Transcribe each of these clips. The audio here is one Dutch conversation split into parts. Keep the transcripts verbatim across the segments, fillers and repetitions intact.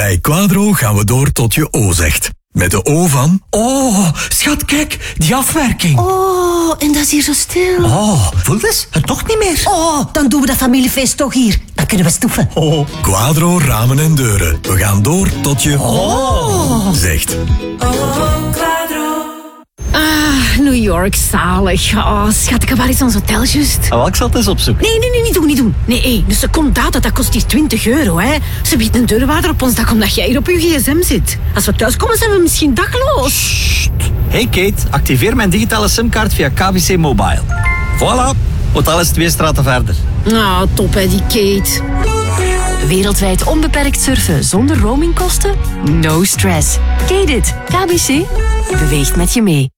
Bij Quadro gaan we door tot je O zegt. Met de O van... Oh, schat, kijk, die afwerking. Oh, en dat is hier zo stil. Oh, voel eens, het toch niet meer. Oh, dan doen we dat familiefeest toch hier. Dan kunnen we stoeven. Oh. Quadro ramen en deuren. We gaan door tot je... Oh. Zegt. Oh, Quadro. Ah, New York, zalig. Oh, schat, ik heb waar is ons hotel juist? Oh, ik zal het eens opzoeken. Nee, nee, nee, niet doen, niet doen. Nee, hé, de secondaat, dat kost hier twintig euro, hè. Ze biedt een deurwaarder op ons dak omdat jij hier op je gsm zit. Als we thuis komen, zijn we misschien dakloos. Hey Kate, activeer mijn digitale simkaart via K B C Mobile. Voilà, hotel is twee straten verder. Ah, top, hè, die Kate. Wereldwijd onbeperkt surfen zonder roamingkosten? No stress. Kate it. K B C beweegt met je mee.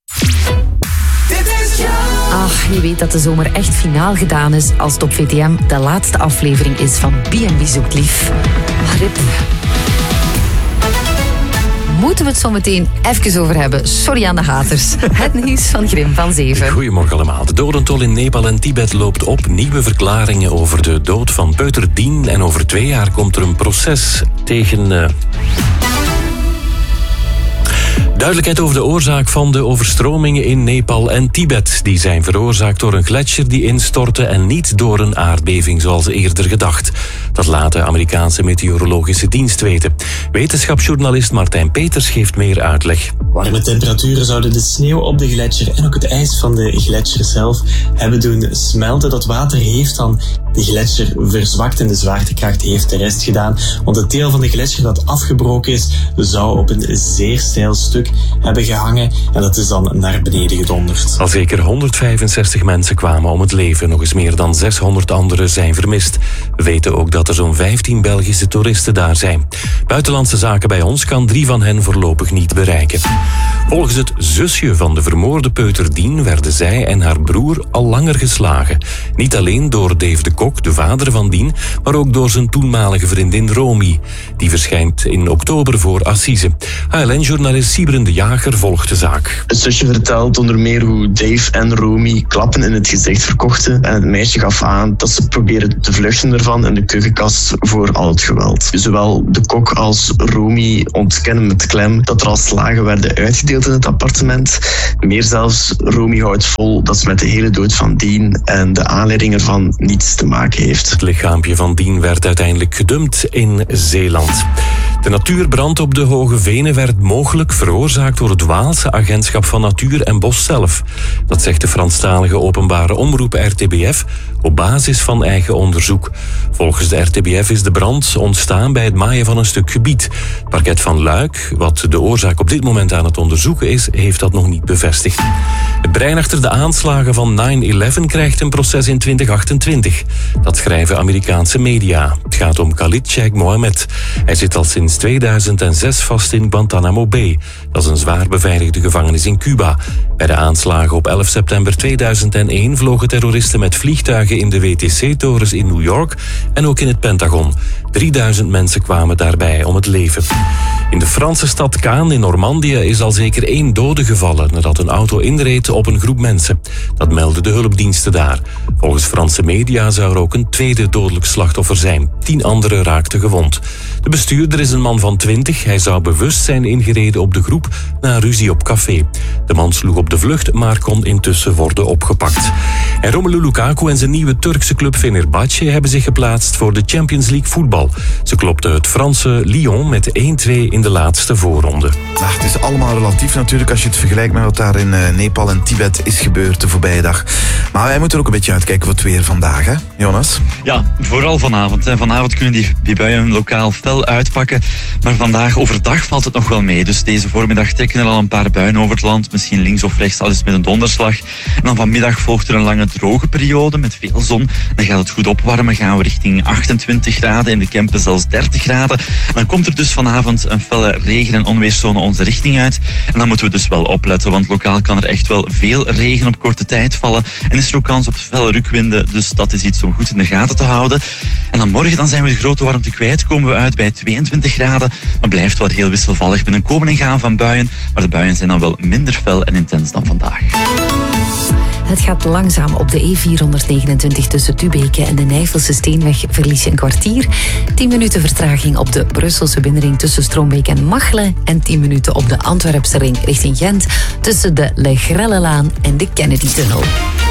Ach, je weet dat de zomer echt finaal gedaan is als het op V T M de laatste aflevering is van B en B Zoekt Lief. Rip. Moeten we het zo meteen even over hebben. Sorry aan de haters. Het nieuws van Grim van Zeven. Goedemorgen allemaal. De dodentol in Nepal en Tibet loopt op. Nieuwe verklaringen over de dood van peuter Dien. En over twee jaar komt er een proces tegen... Uh... Duidelijkheid over de oorzaak van de overstromingen in Nepal en Tibet. Die zijn veroorzaakt door een gletsjer die instortte en niet door een aardbeving zoals eerder gedacht. Dat laat de Amerikaanse meteorologische dienst weten. Wetenschapsjournalist Martijn Peters geeft meer uitleg. Warme temperaturen zouden de sneeuw op de gletsjer en ook het ijs van de gletsjer zelf hebben doen smelten. Dat water heeft dan de gletsjer verzwakt en de zwaartekracht heeft de rest gedaan. Want het deel van de gletsjer dat afgebroken is, zou op een zeer steil stuk hebben gehangen en dat is dan naar beneden gedonderd. Al zeker honderdvijfenzestig mensen kwamen om het leven. Nog eens meer dan zeshonderd anderen zijn vermist. We weten ook dat er zo'n vijftien Belgische toeristen daar zijn. Buitenlandse Zaken bij ons kan drie van hen voorlopig niet bereiken. Volgens het zusje van de vermoorde peuter Dien werden zij en haar broer al langer geslagen. Niet alleen door Dave de Kok, de vader van Dien, maar ook door zijn toenmalige vriendin Romy. Die verschijnt in oktober voor Assise. H L N-journalist Sybren de Jager volgt de zaak. Het zusje vertelt onder meer hoe Dave en Romy klappen in het gezicht verkochten. En het meisje gaf aan dat ze probeerden te vluchten ervan in de keukenkast voor al het geweld. Zowel de Kok als Romy ontkennen met klem dat er al slagen werden uitgedeeld in het appartement. Meer zelfs, Romy houdt vol dat ze met de hele dood van Dien en de aanleiding ervan niets te maken heeft. Het lichaampje van Dien werd uiteindelijk gedumpt in Zeeland. De natuurbrand op de Hoge Venen werd mogelijk veroorzaakt door het Waalse Agentschap van Natuur en Bos zelf. Dat zegt de Franstalige openbare omroep R T B F op basis van eigen onderzoek. Volgens de R T B F is de brand ontstaan bij het maaien van een stuk gebied. Het parket van Luik, wat de oorzaak op dit moment aan het onderzoeken is, heeft dat nog niet bevestigd. Het brein achter de aanslagen van nine eleven krijgt een proces in twintig achtentwintig. Dat schrijven Amerikaanse media. Het gaat om Khalid Sheikh Mohammed. Hij zit al sinds tweeduizend zes vast in Guantanamo Bay. Dat is een zwaar beveiligde gevangenis in Cuba. Bij de aanslagen op elf september tweeduizend één vlogen terroristen met vliegtuigen in de W T C-torens in New York en ook in het Pentagon. drieduizend mensen kwamen daarbij om het leven. In de Franse stad Caen in Normandië is al zeker één dode gevallen nadat een auto inreed op een groep mensen. Dat melden de hulpdiensten daar. Volgens Franse media zou er ook een tweede dodelijk slachtoffer zijn. Tien anderen raakten gewond. De bestuurder is een man van twintig. Hij zou bewust zijn ingereden op de groep na een ruzie op café. De man sloeg op de vlucht, maar kon intussen worden opgepakt. En Romelu Lukaku en zijn nieuwe Turkse club Fenerbahce hebben zich geplaatst voor de Champions League voetbal. Ze klopten het Franse Lyon met één twee in de laatste voorronde. Nou, het is allemaal relatief natuurlijk als je het vergelijkt met wat daar in uh, Nepal en Tibet is gebeurd de voorbije dag. Maar wij moeten ook een beetje uitkijken voor het weer vandaag, hè, Jonas? Ja, vooral vanavond. Hè. Vanavond kunnen die, die buien lokaal fel uitpakken. Maar vandaag overdag valt het nog wel mee. Dus deze voormiddag trekken er al een paar buien over het land. Misschien links of rechts, alles met een donderslag. En dan vanmiddag volgt er een lange droge periode met veel zon. Dan gaat het goed opwarmen. Gaan we richting achtentwintig graden. In de Kempen zelfs dertig graden. En dan komt er dus vanavond een felle regen- en onweerszone onze richting uit. En dan moeten we dus wel opletten. Want lokaal kan er echt wel veel regen op korte tijd vallen. En is er ook kans op felle rukwinden. Dus dat is iets om goed in de gaten te houden. En dan morgen dan zijn we de grote warmte kwijt. Komen we uit bij tweeëntwintig graden. Maar blijft wel heel wisselvallig met een komen en gaan van buien. Maar de buien zijn dan wel minder fel en intens dan vandaag. Het gaat langzaam op de E vierhonderdnegenentwintig tussen Tubeke en de Nijvelse Steenweg. Verlies je een kwartier. tien minuten vertraging op de Brusselse binnenring tussen Stroombeek en Machelen. En tien minuten op de Antwerpse ring richting Gent tussen de Le Grellelaan en de Kennedy-tunnel.